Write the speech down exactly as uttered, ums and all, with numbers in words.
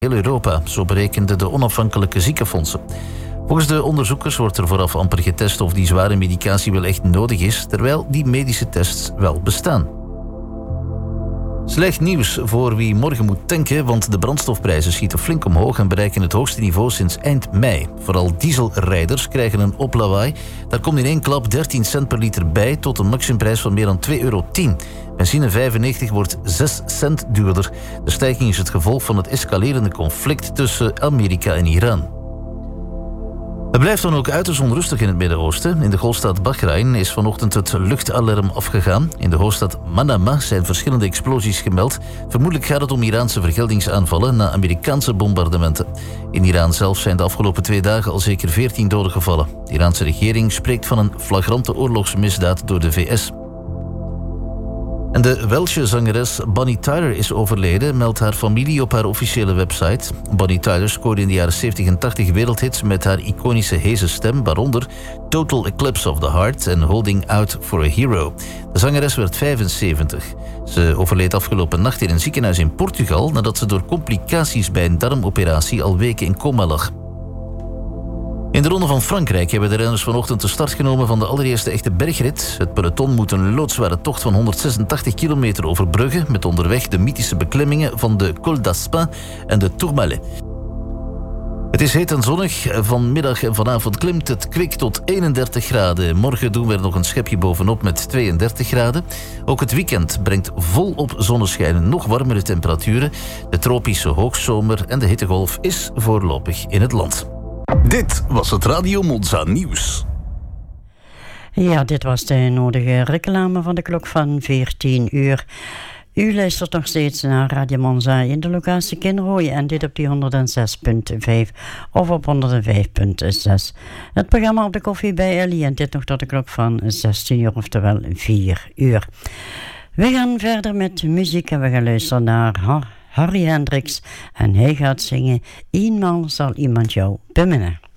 heel Europa, zo berekenden de onafhankelijke ziekenfondsen. Volgens de onderzoekers wordt er vooraf amper getest of die zware medicatie wel echt nodig is, terwijl die medische tests wel bestaan. Slecht nieuws voor wie morgen moet tanken, want de brandstofprijzen schieten flink omhoog en bereiken het hoogste niveau sinds eind mei. Vooral dieselrijders krijgen een oplawaai. Daar komt in één klap dertien cent per liter bij, tot een maximumprijs van meer dan twee euro tien. Benzine vijfennegentig wordt zes cent duurder. De stijging is het gevolg van het escalerende conflict tussen Amerika en Iran. Het blijft dan ook uiterst onrustig in het Midden-Oosten. In de golfstaat Bahrein is vanochtend het luchtalarm afgegaan. In de hoofdstad Manama zijn verschillende explosies gemeld. Vermoedelijk gaat het om Iraanse vergeldingsaanvallen na Amerikaanse bombardementen. In Iran zelf zijn de afgelopen twee dagen al zeker veertien doden gevallen. De Iraanse regering spreekt van een flagrante oorlogsmisdaad door de V S. En de Welsche zangeres Bonnie Tyler is overleden, meldt haar familie op haar officiële website. Bonnie Tyler scoorde in de jaren zeventig en tachtig wereldhits met haar iconische heze stem, waaronder Total Eclipse of the Heart en Holding Out for a Hero. De zangeres werd vijfenzeventig. Ze overleed afgelopen nacht in een ziekenhuis in Portugal nadat ze door complicaties bij een darmoperatie al weken in coma lag. In de Ronde van Frankrijk hebben de renners vanochtend de start genomen van de allereerste echte bergrit. Het peloton moet een loodzware tocht van honderdzesentachtig kilometer overbruggen, met onderweg de mythische beklimmingen van de Col d'Aspin en de Tourmalet. Het is heet en zonnig. Vanmiddag en vanavond klimt het kwik tot eenendertig graden. Morgen doen we er nog een schepje bovenop met tweeëndertig graden. Ook het weekend brengt volop zonneschijn en nog warmere temperaturen. De tropische hoogzomer en de hittegolf is voorlopig in het land. Dit was het Radio Monza Nieuws. Ja, dit was de nodige reclame van de klok van veertien uur. U luistert nog steeds naar Radio Monza in de locatie Kinrooi en dit op die honderd zes komma vijf of op honderd vijf komma zes. Het programma op de koffie bij Ellie en dit nog tot de klok van zestien uur, oftewel vier uur. We gaan verder met muziek en we gaan luisteren naar Harry Hendricks en hij gaat zingen Eenmaal zal iemand jou beminnen.